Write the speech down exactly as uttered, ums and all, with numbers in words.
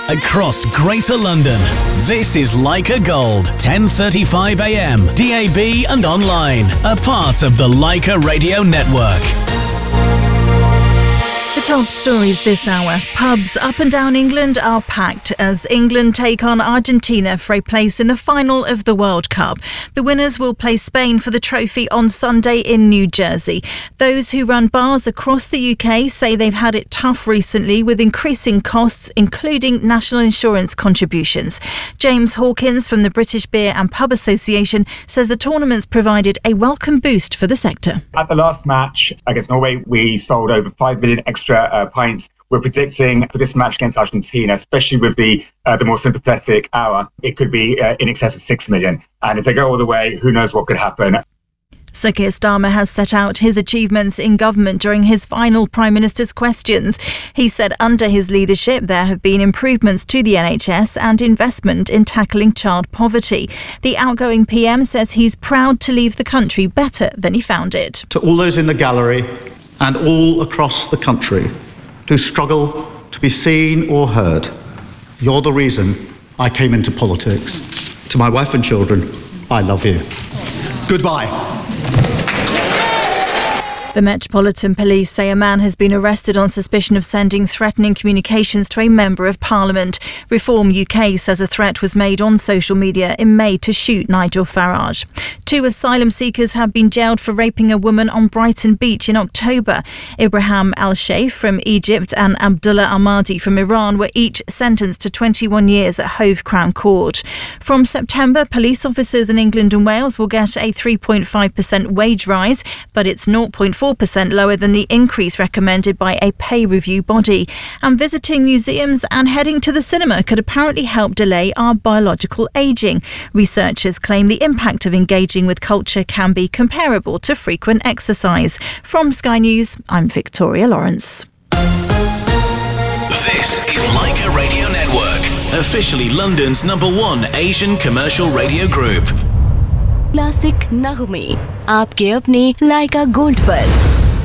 across Greater London. This is Leica Gold, ten thirty-five a m, D A B and online, a part of the Leica Radio Network. The top stories this hour. Pubs up and down England are packed as England take on Argentina for a place in the final of the World Cup. The winners will play Spain for the trophy on Sunday in New Jersey. Those who run bars across the U K say they've had it tough recently with increasing costs, including national insurance contributions. James Hawkins from the British Beer and Pub Association says the tournament's provided a welcome boost for the sector. At the last match against Norway, we sold over five million extra Uh, pints. We're predicting for this match against Argentina, especially with the uh, the more sympathetic hour, it could be uh, in excess of six million. And if they go all the way, who knows what could happen. Sir Keir Starmer has set out his achievements in government during his final Prime Minister's questions. He said under his leadership there have been improvements to the N H S and investment in tackling child poverty. The outgoing P M says he's proud to leave the country better than he found it. To all those in the gallery and all across the country who struggle to be seen or heard, you're the reason I came into politics. To my wife and children, I love you. Goodbye. The Metropolitan Police say a man has been arrested on suspicion of sending threatening communications to a Member of Parliament. Reform U K says a threat was made on social media in May to shoot Nigel Farage. Two asylum seekers have been jailed for raping a woman on Brighton Beach in October. Ibrahim Al-Sheikh from Egypt and Abdullah Ahmadi from Iran were each sentenced to twenty-one years at Hove Crown Court. From September, police officers in England and Wales will get a three point five percent wage rise, but it's zero point four percent lower than the increase recommended by a pay review body. And visiting museums and heading to the cinema could apparently help delay our biological ageing. Researchers claim the impact of engaging with culture can be comparable to frequent exercise. From Sky News, I'm Victoria Lawrence. This is Leica Radio Network, officially London's number one Asian commercial radio group. Classic नगमे आपके अपने लाइका gold पर।